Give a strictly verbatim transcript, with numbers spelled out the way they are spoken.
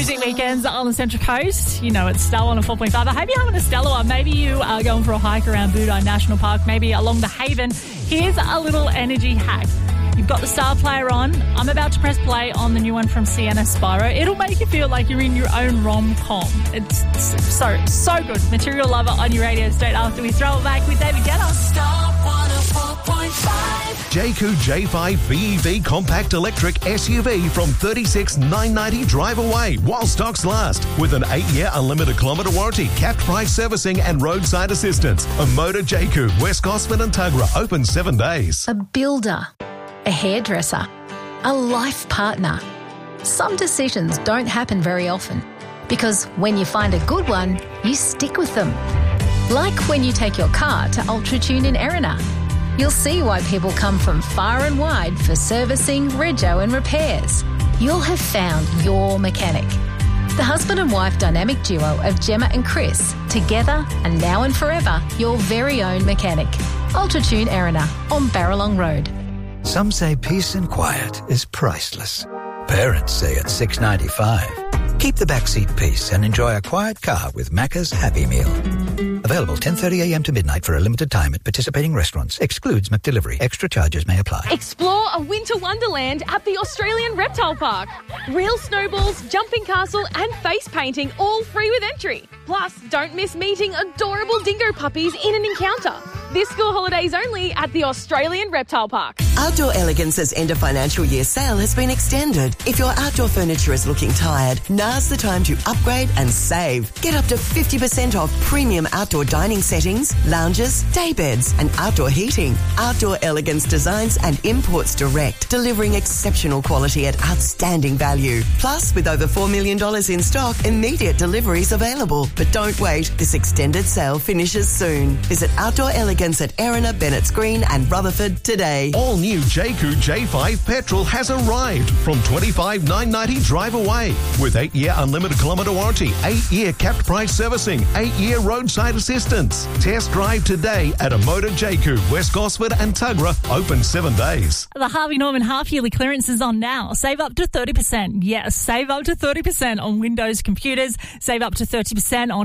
music weekends on the Central Coast. You know, it's Star one oh four point five. I hope you're having a stellar one. Maybe you are going for a hike around Boudin National Park, maybe along the Haven. Here's a little energy hack. You've got the Star Player on. I'm about to press play on the new one from Sienna Spyro. It'll make you feel like you're in your own rom-com. It's so, so good. Material Lover on your radio straight after we throw it back with David Guetta. Star one oh four point five. Jayco J five B E V Compact Electric S U V from thirty-six thousand nine hundred ninety drive away while stocks last with an eight-year unlimited kilometre warranty, capped price servicing and roadside assistance. A Motor Jayco, West Gosford and Tuggerah, open seven days. A builder, a hairdresser, a life partner. Some decisions don't happen very often because when you find a good one, you stick with them. Like when you take your car to UltraTune in Erina. You'll see why people come from far and wide for servicing, rego and repairs. You'll have found your mechanic. The husband and wife dynamic duo of Gemma and Chris, together and now and forever, your very own mechanic. UltraTune Erina on Barralong Road. Some say peace and quiet is priceless. Parents say it's six dollars ninety-five. Keep the backseat peace and enjoy a quiet car with Macca's Happy Meal. Available ten thirty a m to midnight for a limited time at participating restaurants. Excludes McDelivery. Extra charges may apply. Explore a winter wonderland at the Australian Reptile Park. Real snowballs, jumping castle and face painting all free with entry. Plus, don't miss meeting adorable dingo puppies in an encounter. This school holidays only at the Australian Reptile Park. Outdoor Elegance's end of financial year sale has been extended. If your outdoor furniture is looking tired, now's the time to upgrade and save. Get up to fifty percent off premium outdoor dining settings, lounges, day beds and outdoor heating. Outdoor Elegance designs and imports direct, delivering exceptional quality at outstanding value. Plus, with over four million dollars in stock, immediate deliveries available. But don't wait, this extended sale finishes soon. Visit Outdoor Elegance at Erina, Bennett's Green and Rutherford today. All new Jayco J five petrol has arrived from twenty-five thousand nine hundred ninety drive away with eight-year unlimited kilometre warranty, eight-year capped price servicing, eight-year roadside assistance. Test drive today at a Motor Jayco, West Gosford and Tuggerah, open seven days. The Harvey Norman half-yearly clearance is on now. Save up to thirty percent. Yes, save up to thirty percent on Windows computers. Save up to thirty percent on